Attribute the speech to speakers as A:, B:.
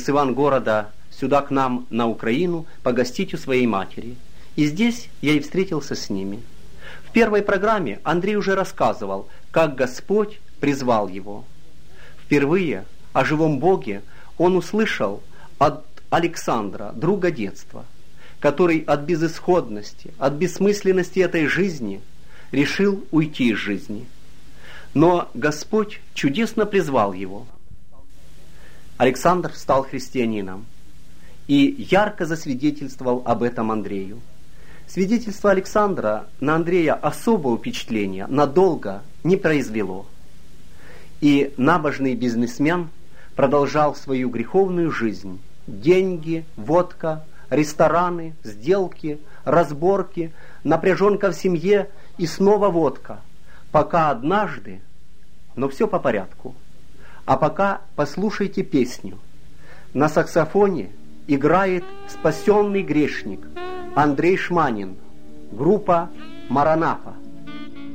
A: из Ивангорода сюда к нам на Украину погостить у своей матери. И здесь я и встретился с ними. В первой программе Андрей уже рассказывал, как Господь призвал его. Впервые о живом Боге он услышал от Александра, друга детства, который от безысходности, от бессмысленности этой жизни решил уйти из жизни. Но Господь чудесно призвал его. Александр стал христианином и ярко засвидетельствовал об этом Андрею. Свидетельство Александра на Андрея особого впечатления надолго не произвело. И набожный бизнесмен продолжал свою греховную жизнь. Деньги, водка, рестораны, сделки, разборки, напряженка в семье и снова водка. Пока однажды, но все по порядку. А пока послушайте песню. На саксофоне играет спасенный грешник Андрей Шманин, группа «Маранафа».